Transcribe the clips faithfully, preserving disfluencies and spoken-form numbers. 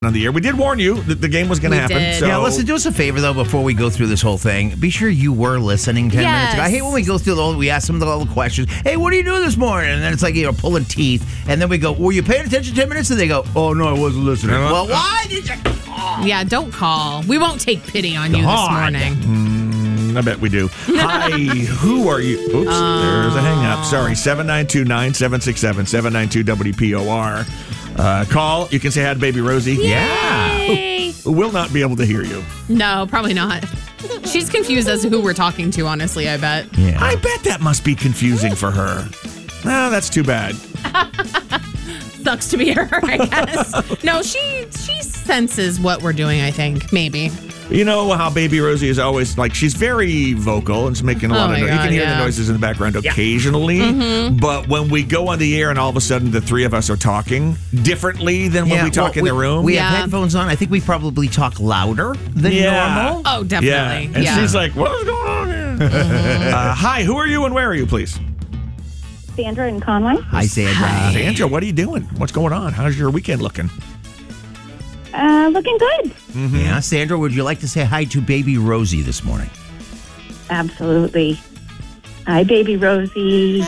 on the air. We did warn you that the game was going to happen. did. So. Yeah, listen, do us a favor, though, before we go through this whole thing. Be sure you were listening ten Yes. minutes ago. I hate when we go through the whole, we ask them all the questions. Hey, what are you doing this morning? And then it's like, you know, pulling teeth. And then we go, were you paying attention ten minutes? And they go, oh, no, I wasn't listening. Uh, well, why did you call? Yeah, don't call. We won't take pity on you God. this morning. Mm, I bet we do. Hi, who are you? Oops, there's a hang up. Sorry, seven nine two, nine seven six seven, seven nine two W P O R. Uh, call. You can say hi to Baby Rosie. Yay. Will not be able to hear you. No, probably not. She's confused as to who we're talking to, honestly, I bet. Yeah. I bet that must be confusing for her. No, that's too bad. Sucks to be her, I guess. No, she she senses what we're doing, I think. Maybe. You know how Baby Rosie is always like, she's very vocal and she's making a lot Oh of my noise. You God, can hear yeah. the noises in the background occasionally. Mm-hmm. But when we go on the air and all of a sudden the three of us are talking differently than when Yeah, we talk well, in the room. We Yeah. have headphones on. I think we probably talk louder than Yeah. normal. Oh, yeah. definitely. And Yeah. she's like, what is going on here? uh, hi, who are you and where are you, please? Sandra in Conway. Hi, Sandra. Hi. Sandra, what are you doing? What's going on? How's your weekend looking? Uh, looking good. Mm-hmm. Yeah, Sandra, would you like to say hi to Baby Rosie this morning? Absolutely. Hi, baby Rosie.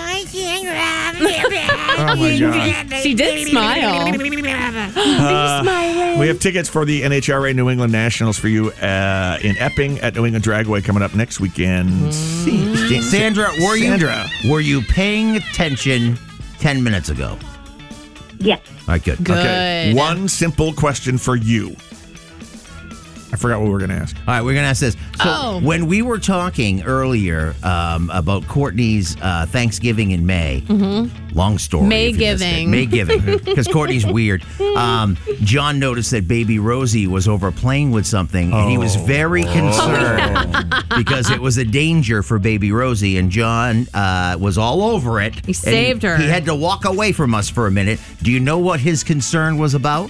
Oh, my God. She did smile. Uh, we have tickets for the N H R A New England Nationals for you uh, in Epping at New England Dragway coming up next weekend. See, Sandra, were you Sandra. were you paying attention ten minutes ago? Yes. All right, good. Good. Okay, one simple question for you. I forgot what we were going to ask. All right, we're going to ask this. So Oh. when we were talking earlier um, about Courtney's uh, Thanksgiving in May, long story. if you missed it. May-giving. May-giving, because Courtney's weird. Um, John noticed that Baby Rosie was over playing with something, and he was very concerned because it was a danger for Baby Rosie, and John uh, was all over it. He and saved her. He had to walk away from us for a minute. Do you know what his concern was about?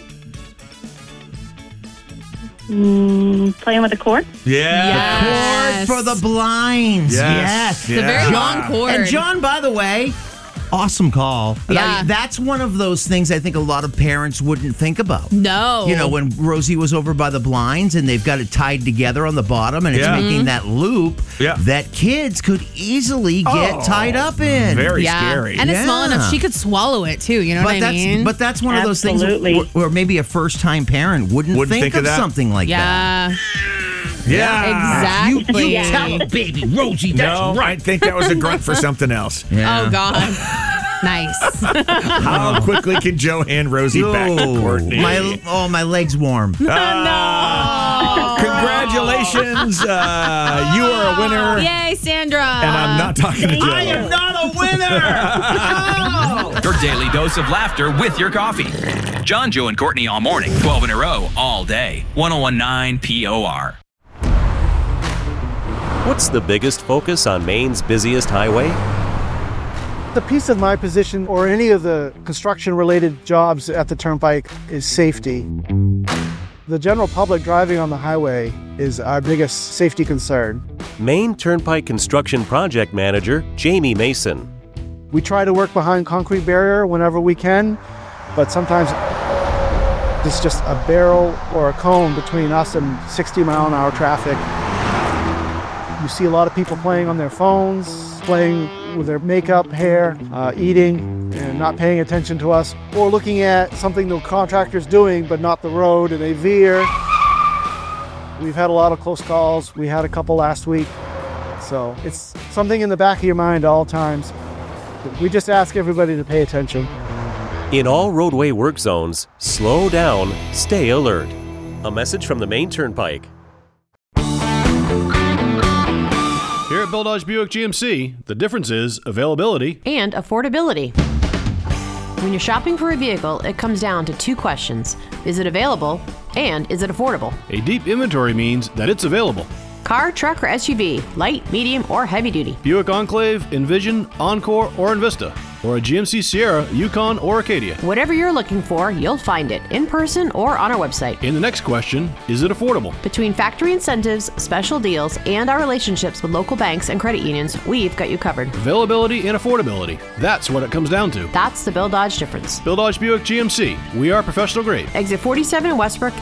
Mm, playing with the cord. Yeah. Yes. Cord for the blinds. Yes. Yes. It's a very Yeah. long cord. And John, by the way, awesome call. Yeah. Like, that's one of those things I think a lot of parents wouldn't think about. No. You know, when Rosie was over by the blinds and they've got it tied together on the bottom and it's Yeah. making that loop Yeah. that kids could easily get Oh, tied up in. Very yeah. scary. And it's small Yeah. enough she could swallow it too. You know but what I that's mean? but that's one of those things Absolutely. where, where maybe a first time parent wouldn't, Wouldn't think, think of of that. something like that. yeah. yeah. You, Exactly. you tell her, Baby Rosie, that's No, right. I think that was a grunt for something else. Yeah. Oh God. Nice. How quickly can Joe hand Rosie back to Oh, Courtney? my, oh, my leg's warm. Ah, Congratulations. Uh, you are a winner. Yay, Sandra. And I'm not talking to Joe. I am not a winner. Your daily dose of laughter with your coffee. John, Joe, and Courtney all morning, twelve in a row, all day. one oh one point nine P O R. What's the biggest focus on Maine's busiest highway? The piece of my position or any of the construction-related jobs at the Turnpike is safety. The general public driving on the highway is our biggest safety concern. Maine Turnpike Construction Project Manager Jamie Mason. We try to work behind concrete barrier whenever we can, but sometimes it's just a barrel or a cone between us and sixty mile an hour traffic. You see a lot of people playing on their phones, playing with their makeup, hair, uh, eating, and not paying attention to us, or looking at something the contractor's doing but not the road, and they veer. We've had a lot of close calls. We had a couple last week. So it's something in the back of your mind at all times. We just ask everybody to pay attention. In all roadway work zones, slow down, stay alert. A message from the Maine Turnpike. Here at Bill Dodge Buick G M C, the difference is availability. And affordability. When you're shopping for a vehicle, it comes down to two questions. Is it available? And is it affordable? A deep inventory means that it's available. Car, truck, or S U V, light, medium, or heavy duty. Buick Enclave, Envision, Encore, or Envista. Or a G M C Sierra, Yukon, or Acadia. Whatever you're looking for, you'll find it in person or on our website. And the next question, is it affordable? Between factory incentives, special deals, and our relationships with local banks and credit unions, we've got you covered. Availability and affordability. That's what it comes down to. That's the Bill Dodge difference. Bill Dodge Buick G M C. We are professional grade. Exit forty-seven in Westbrook